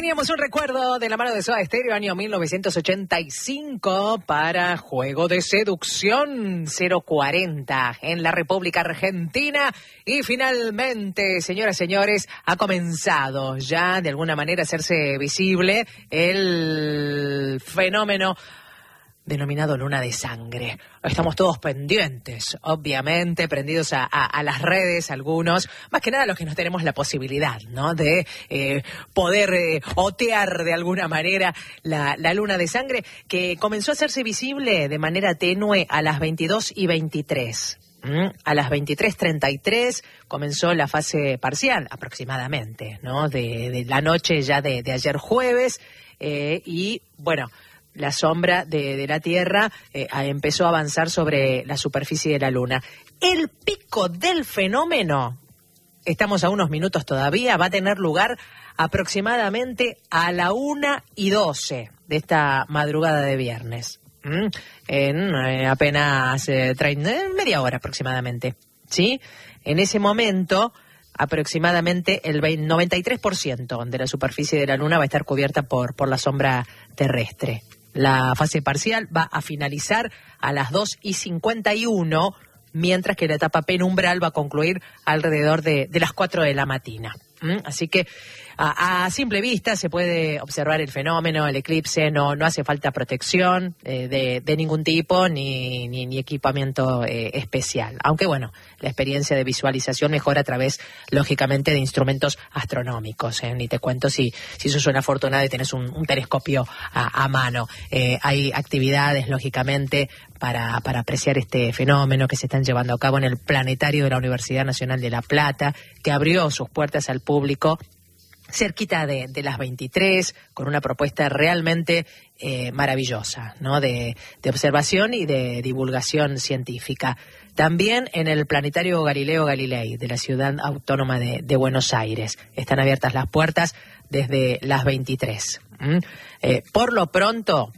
Teníamos un recuerdo de la mano de Soda Stereo, año 1985, para Juego de Seducción 040 en la República Argentina. Y finalmente, señoras y señores, ha comenzado ya de alguna manera a hacerse visible el fenómeno denominado luna de sangre. Estamos todos pendientes, obviamente, prendidos a las redes, algunos, más que nada los que no tenemos la posibilidad, ¿no?, de poder otear de alguna manera la luna de sangre, que comenzó a hacerse visible de manera tenue a las 22:23. A las 23:33 comenzó la fase parcial, aproximadamente, ¿no?, de la noche ya de ayer jueves, y bueno, la sombra de la Tierra empezó a avanzar sobre la superficie de la Luna. El pico del fenómeno, estamos a unos minutos todavía, va a tener lugar aproximadamente a la 1:12 de esta madrugada de viernes. En apenas media hora aproximadamente, ¿sí? En ese momento, aproximadamente el 93% de la superficie de la Luna va a estar cubierta por la sombra terrestre. La fase parcial va a finalizar a las 2:51, mientras que la etapa penumbral va a concluir alrededor de las 4 de la mañana. Así que a simple vista se puede observar el fenómeno, el eclipse. No hace falta protección de ningún tipo ni equipamiento especial. Aunque bueno, la experiencia de visualización mejora a través, lógicamente, de instrumentos astronómicos. Ni te cuento si sos una afortunada y tenés un telescopio a mano. Hay actividades, lógicamente, para apreciar este fenómeno que se están llevando a cabo en el planetario de la Universidad Nacional de La Plata, que abrió sus puertas al público cerquita de las 23, con una propuesta realmente maravillosa, ¿no?, de observación y de divulgación científica. También en el planetario Galileo Galilei de la Ciudad Autónoma de Buenos Aires están abiertas las puertas desde las 23. Por lo pronto,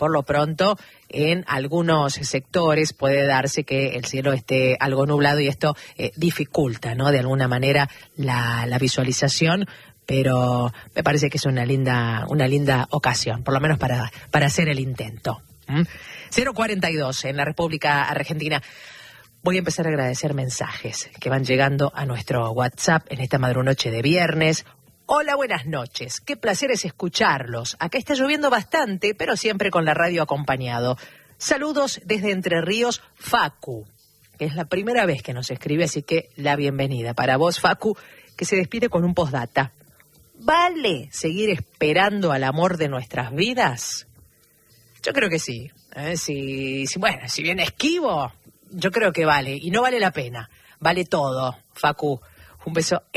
en algunos sectores puede darse que el cielo esté algo nublado y esto dificulta, ¿no?, de alguna manera la visualización, pero me parece que es una linda ocasión, por lo menos para hacer el intento. 042 en la República Argentina. Voy a empezar a agradecer mensajes que van llegando a nuestro WhatsApp en esta madrunoche de viernes. Hola, buenas noches. Qué placer es escucharlos. Acá está lloviendo bastante, pero siempre con la radio acompañado. Saludos desde Entre Ríos, Facu, que es la primera vez que nos escribe, así que la bienvenida para vos, Facu, que se despide con un postdata. ¿Vale seguir esperando al amor de nuestras vidas? Yo creo que sí. Si viene esquivo, yo creo que vale. Y no vale la pena. Vale todo, Facu. Un beso